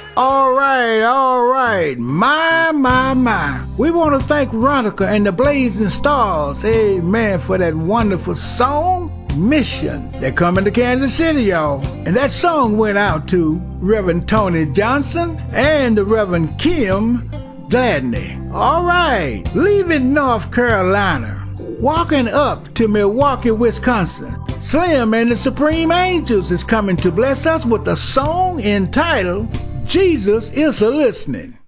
All right. My. We want to thank Ronica and the Blazing Stars, amen, for that wonderful song, Mission. They're coming to Kansas City, y'all. And that song went out to Reverend Tony Johnson and the Reverend Kim Gladney. All right, leaving North Carolina, walking up to Milwaukee, Wisconsin, Slim and the Supreme Angels is coming to bless us with a song entitled Jesus Is A Listening.